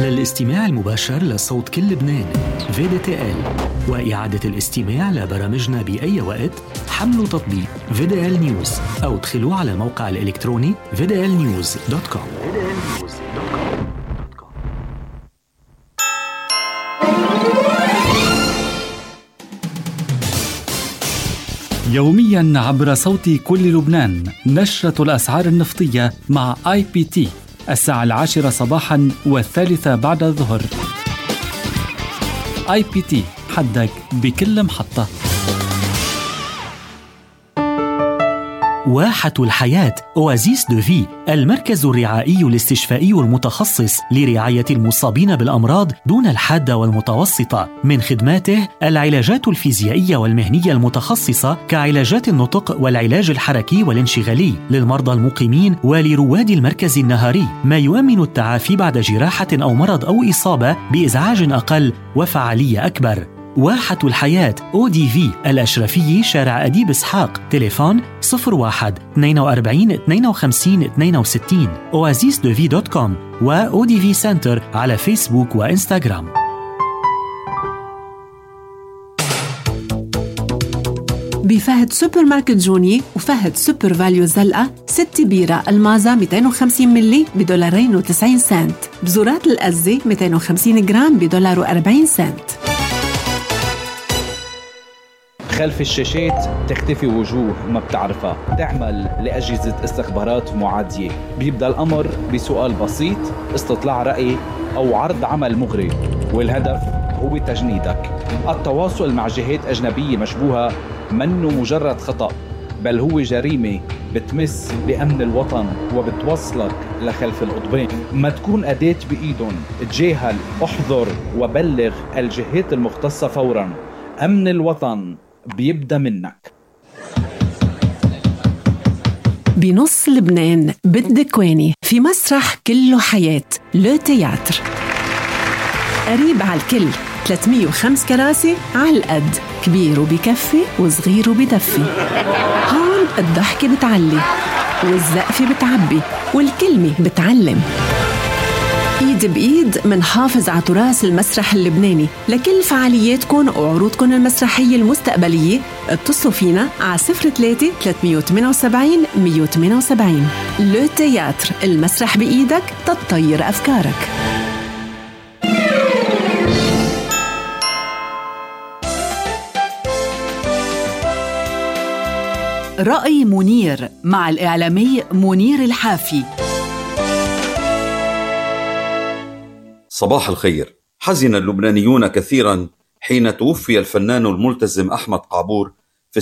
على الاستماع المباشر لصوت كل لبنان VDTL، وإعادة الاستماع لبرامجنا بأي وقت. حملوا تطبيق VDL News أو ادخلوا على الموقع الإلكتروني vdlnews.com. يومياً عبر صوت كل لبنان نشرة الأسعار النفطية مع IPT الساعة 10 صباحاً و3 بعد الظهر. IPT، حدك بكل محطة. واحة الحياة أوازيس دو في، المركز الرعائي الاستشفائي المتخصص لرعاية المصابين بالأمراض دون الحادة والمتوسطة. من خدماته العلاجات الفيزيائية والمهنية المتخصصة كعلاجات النطق والعلاج الحركي والانشغالي للمرضى المقيمين ولرواد المركز النهاري، ما يؤمن التعافي بعد جراحة أو مرض أو إصابة بإزعاج أقل وفعالية أكبر. واحة الحياة ODV، الأشرفية، شارع أديب إسحاق، تليفون 01 42 52 62. oasisdevi.com و ODV سنتر على فيسبوك وإنستغرام. بفهد سوبر ماركت جوني وفهد سوبر فاليو زلقة 6 بيرة المازا 250 ملي $2.90. بزورات الأزة 250 جرام $1.40. خلف الشاشات تختفي وجوه ما بتعرفها، تعمل لأجهزة استخبارات معادية. بيبدأ الأمر بسؤال بسيط، استطلاع رأي أو عرض عمل مغري، والهدف هو تجنيدك. التواصل مع جهات أجنبية مشبوهة منه مجرد خطأ، بل هو جريمة بتمس بأمن الوطن وبتوصلك لخلف القضبان. ما تكون أداة بإيدن، تجاهل، احذر وبلغ الجهات المختصة فوراً. أمن الوطن بيبدأ منك. بنص لبنان بالدكواني في مسرح كله حياة، لو تياتر، قريب على الكل، 305 كراسي على القد، كبير وبكفي وصغير وبدفي. هون الضحكة بتعلي والزقفة بتعبي والكلمة بتعلم. ايد بايد منحافظ على تراث المسرح اللبناني. لكل فعالياتكم وعروضكم المسرحية المستقبلية اتصلوا فينا على 03 378 178. لو تياتر، المسرح بإيدك تطير أفكارك. رأي منير مع الإعلامي منير الحافي. صباح الخير. حزن اللبنانيون كثيرا حين توفي الفنان الملتزم أحمد قعبور في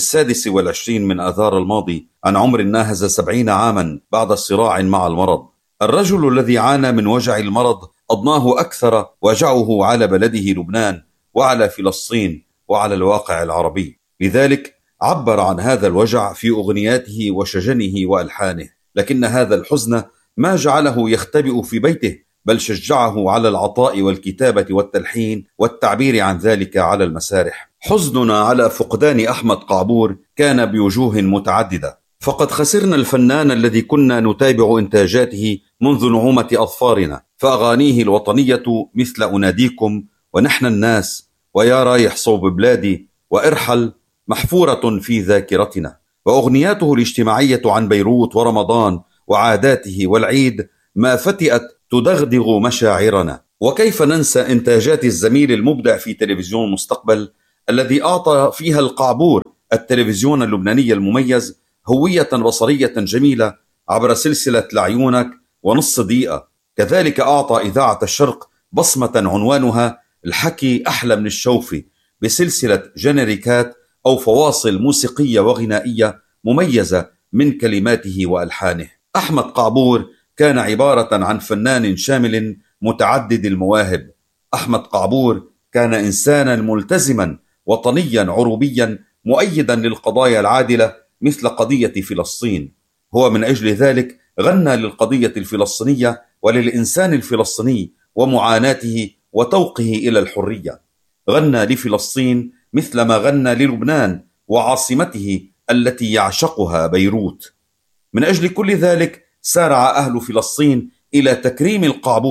26 من آذار الماضي عن عمر ناهز 70 عاما بعد صراع مع المرض. الرجل الذي عانى من وجع المرض أضناه أكثر وجعه على بلده لبنان وعلى فلسطين وعلى الواقع العربي، لذلك عبر عن هذا الوجع في أغنياته وشجنه وألحانه. لكن هذا الحزن ما جعله يختبئ في بيته، بل شجعه على العطاء والكتابة والتلحين والتعبير عن ذلك على المسارح. حزننا على فقدان أحمد قعبور كان بوجوه متعددة، فقد خسرنا الفنان الذي كنا نتابع إنتاجاته منذ نعومة أظفارنا، فأغانيه الوطنية مثل أناديكم ونحن الناس ويا رايح صوب بلادي وارحل محفورة في ذاكرتنا، وأغنياته الاجتماعية عن بيروت ورمضان وعاداته والعيد ما فتئت تدغدغ مشاعرنا. وكيف ننسى إنتاجات الزميل المبدع في تلفزيون مستقبل الذي أعطى فيها القعبور التلفزيون اللبناني المميز هوية بصرية جميلة عبر سلسلة لعيونك ونص دقيقة. كذلك أعطى إذاعة الشرق بصمة عنوانها الحكي أحلى من الشوفي بسلسلة جينيريكات أو فواصل موسيقية وغنائية مميزة من كلماته وألحانه. أحمد قعبور كان عبارة عن فنان شامل متعدد المواهب. أحمد قعبور كان إنسانا ملتزما وطنيا عروبيا مؤيدا للقضايا العادلة مثل قضية فلسطين. هو من أجل ذلك غنى للقضية الفلسطينية وللإنسان الفلسطيني ومعاناته وتوقه إلى الحرية. غنى لفلسطين مثل ما غنى للبنان وعاصمته التي يعشقها بيروت. من أجل كل ذلك سارع أهل فلسطين إلى تكريم القعبور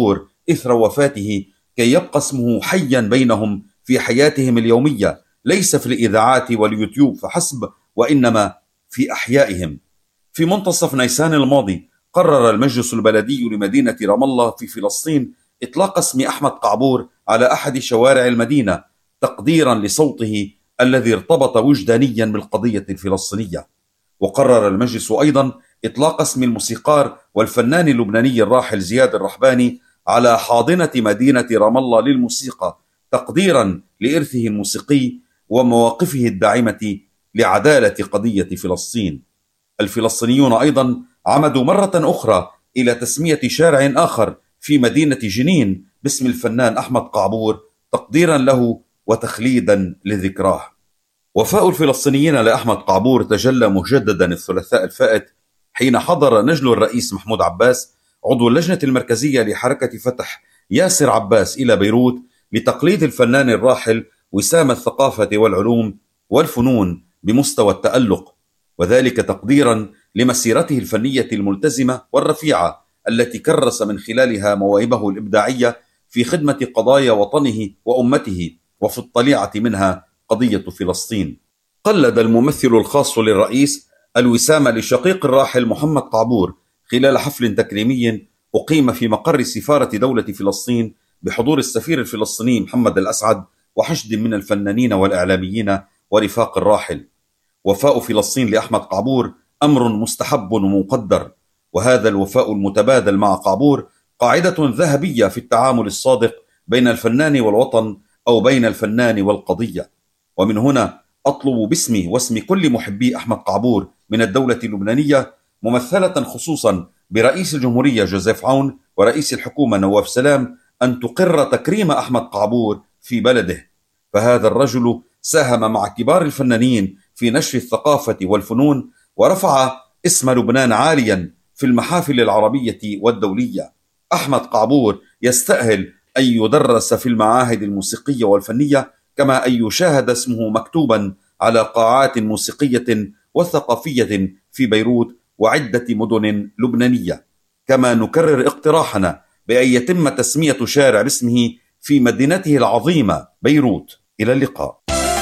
إثر وفاته كي يبقى اسمه حيا بينهم في حياتهم اليومية، ليس في الإذاعات واليوتيوب فحسب، وإنما في أحيائهم. في منتصف نيسان الماضي قرر المجلس البلدي لمدينة رام الله في فلسطين إطلاق اسم أحمد قعبور على أحد شوارع المدينة تقديرا لصوته الذي ارتبط وجدانيا بالقضية الفلسطينية. وقرر المجلس أيضا إطلاق اسم الموسيقار والفنان اللبناني الراحل زياد الرحباني على حاضنة مدينة رام الله للموسيقى تقديرا لإرثه الموسيقي ومواقفه الداعمة لعدالة قضية فلسطين. الفلسطينيون أيضا عمدوا مرة أخرى إلى تسمية شارع آخر في مدينة جنين باسم الفنان أحمد قعبور تقديرا له وتخليدا لذكراه. وفاء الفلسطينيين لأحمد قعبور تجلى مجددا الثلاثاء الفائت حين حضر نجل الرئيس محمود عباس عضو اللجنة المركزية لحركة فتح ياسر عباس إلى بيروت لتقليد الفنان الراحل وسام الثقافة والعلوم والفنون بمستوى التألق، وذلك تقديرا لمسيرته الفنية الملتزمة والرفيعة التي كرس من خلالها مواهبه الإبداعية في خدمة قضايا وطنه وأمته، وفي الطليعة منها قضية فلسطين. قلد الممثل الخاص للرئيس الوسامة لشقيق الراحل محمد قعبور خلال حفل تكريمي أقيم في مقر سفارة دولة فلسطين بحضور السفير الفلسطيني محمد الأسعد وحشد من الفنانين والإعلاميين ورفاق الراحل. وفاء فلسطين لأحمد قعبور أمر مستحب ومقدر، وهذا الوفاء المتبادل مع قعبور قاعدة ذهبية في التعامل الصادق بين الفنان والوطن أو بين الفنان والقضية. ومن هنا أطلب باسمي واسم كل محبي أحمد قعبور من الدولة اللبنانية، ممثلة خصوصا برئيس الجمهورية جوزيف عون ورئيس الحكومة نواف سلام، أن تقر تكريم أحمد قعبور في بلده، فهذا الرجل ساهم مع كبار الفنانين في نشر الثقافة والفنون ورفع اسم لبنان عاليا في المحافل العربية والدولية. أحمد قعبور يستأهل أن يدرس في المعاهد الموسيقية والفنية، كما أن يشاهد اسمه مكتوبا على قاعات موسيقية وثقافية في بيروت وعدة مدن لبنانية. كما نكرر اقتراحنا بأن يتم تسمية شارع باسمه في مدينته العظيمة بيروت. إلى اللقاء.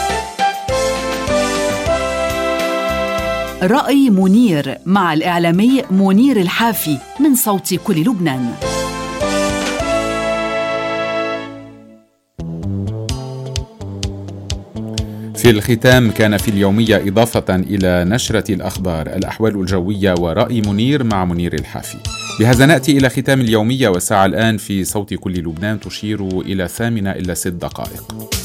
رأي منير مع الإعلامي منير الحافي من صوت كل لبنان. في الختام، كان في اليومية إضافة إلى نشرة الأخبار الأحوال الجوية ورأي منير مع منير الحافي. بهذا نأتي إلى ختام اليومية، والساعة الآن في صوت كل لبنان تشير إلى 8:06.